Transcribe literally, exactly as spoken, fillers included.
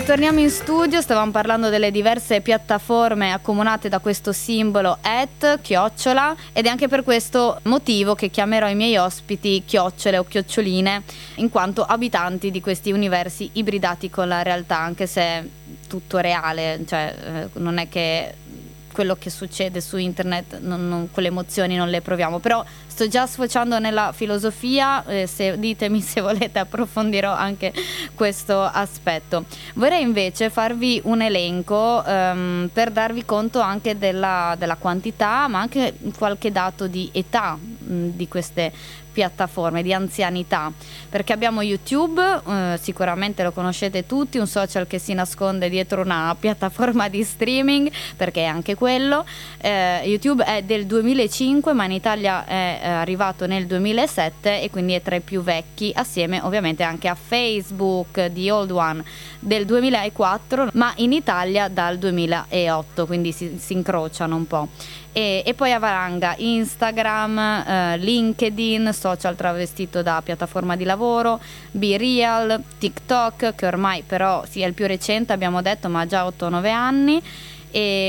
Ritorniamo in studio, stavamo parlando delle diverse piattaforme accomunate da questo simbolo at, chiocciola, ed è anche per questo motivo che chiamerò i miei ospiti chiocciole o chioccioline, in quanto abitanti di questi universi ibridati con la realtà, anche se è tutto reale, cioè eh, non è che quello che succede su internet, non, non, quelle emozioni non le proviamo, però sto già sfociando nella filosofia, eh, se, ditemi se volete approfondirò anche questo aspetto. Vorrei invece farvi un elenco ehm, per darvi conto anche della, della quantità, ma anche qualche dato di età mh, di queste piattaforme, di anzianità, perché abbiamo YouTube, eh, sicuramente lo conoscete tutti, un social che si nasconde dietro una piattaforma di streaming, perché è anche quello. eh, YouTube è del duemilacinque, ma in Italia è eh, arrivato nel duemilasette e quindi è tra i più vecchi, assieme ovviamente anche a Facebook, The Old One, del duemilaquattro, ma in Italia dal duemilaotto, quindi si, si incrociano un po'. E, e poi avranga Instagram, eh, LinkedIn, social travestito da piattaforma di lavoro, BeReal, TikTok, che ormai però sì è il più recente, abbiamo detto, ma ha già otto nove anni, e